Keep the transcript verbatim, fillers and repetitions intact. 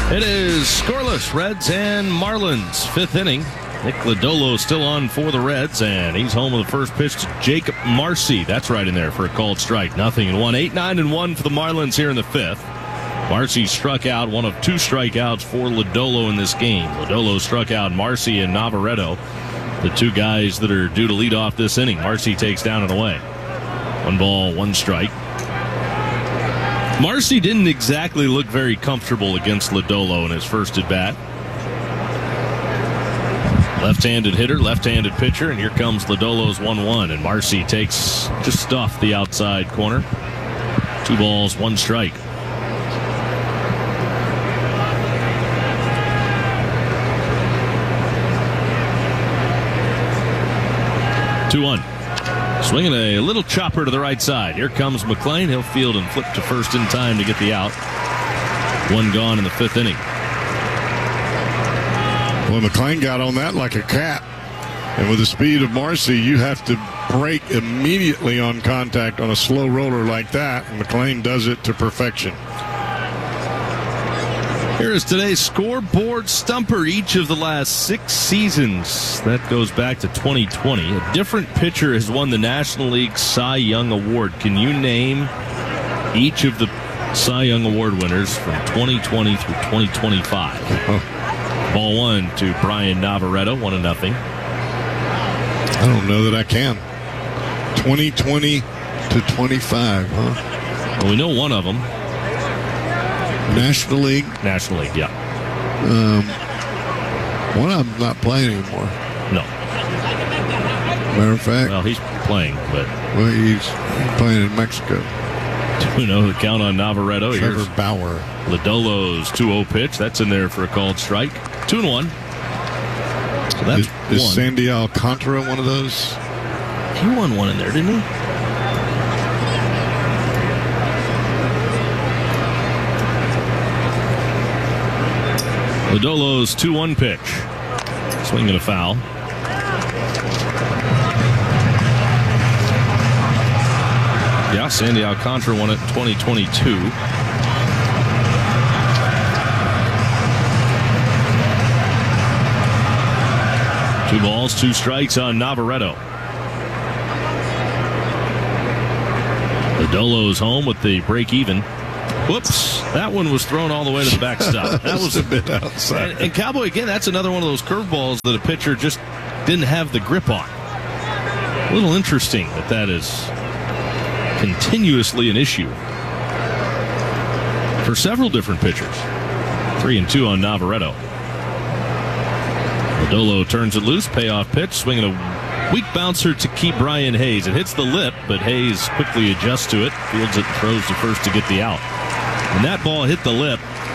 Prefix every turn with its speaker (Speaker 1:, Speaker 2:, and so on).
Speaker 1: It is scoreless, Reds and Marlins, fifth inning. Nick Lodolo still on for the Reds, and he's home with the first pitch to Jacob Marcy. That's right in there for a called strike. Nothing and one. Eight, nine, and one for the Marlins here in the fifth. Marcy struck out, one of two strikeouts for Lodolo in this game. Lodolo struck out Marcy and Navarreto, the two guys that are due to lead off this inning. Marcy takes down and away. One ball, one strike. Marcy didn't exactly look very comfortable against Lodolo in his first at bat. Left-handed hitter, left-handed pitcher, and here comes Lodolo's one one, and Marcy takes just off the outside corner. Two balls, one strike. two one. Swinging a little chopper to the right side. Here comes McLean. He'll field and flip to first in time to get the out. One gone in the fifth inning.
Speaker 2: Well, McLean got on that like a cat. And with the speed of Marcy, you have to break immediately on contact on a slow roller like that. And McLean does it to perfection.
Speaker 1: Here is today's scoreboard stumper. Each of the last six seasons, that goes back to twenty twenty. A different pitcher has won the National League Cy Young Award. Can you name each of the Cy Young Award winners from twenty twenty through twenty twenty-five?
Speaker 2: Oh.
Speaker 1: Ball one to Brian Navarreto, one to nothing.
Speaker 2: I don't know that I can. twenty twenty to twenty-five, huh?
Speaker 1: Well, we know one of them.
Speaker 2: National League?
Speaker 1: National League, yeah.
Speaker 2: Um, one of them's not playing anymore.
Speaker 1: No.
Speaker 2: Matter of fact.
Speaker 1: Well, he's playing, but.
Speaker 2: Well, he's playing in Mexico.
Speaker 1: two oh the count on Navarreto.
Speaker 2: Trevor
Speaker 1: Here's
Speaker 2: Bauer.
Speaker 1: Lodolo's two oh pitch. That's in there for a called strike. two and one. So that's
Speaker 2: is, is
Speaker 1: one.
Speaker 2: Sandy Alcantara one of those?
Speaker 1: He won one in there, didn't he? Lodolo's two one pitch. Swing and a foul. Yeah, Sandy Alcantara won it in twenty twenty-two. Two balls, two strikes on Navarreto. Lodolo's home with the break even. Whoops, that one was thrown all the way to the backstop. That was
Speaker 2: a bit outside.
Speaker 1: And, and Cowboy, again, that's another one of those curveballs that a pitcher just didn't have the grip on. A little interesting that that is continuously an issue for several different pitchers. Three and two on Navarreto. Lodolo turns it loose, payoff pitch, swinging a weak bouncer to keep Brian Hayes. It hits the lip, but Hayes quickly adjusts to it, fields it, and throws to first to get the out. And that ball hit the lip.